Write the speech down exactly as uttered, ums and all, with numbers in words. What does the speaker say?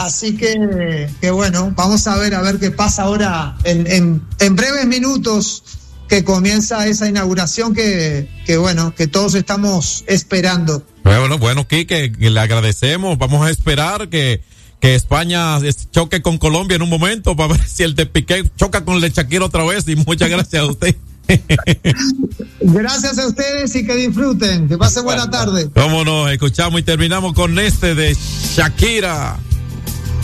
Así que, que bueno, vamos a ver a ver qué pasa ahora en, en, en breves minutos que comienza esa inauguración que, que bueno, que todos estamos esperando. Bueno, bueno, Quique, le agradecemos. Vamos a esperar que, que España choque con Colombia en un momento para ver si el de Piqué choca con el de Shakira otra vez. Y muchas gracias a usted. Gracias a ustedes y que disfruten. Que pasen buena tarde. Cómo no, escuchamos y terminamos con este de Shakira.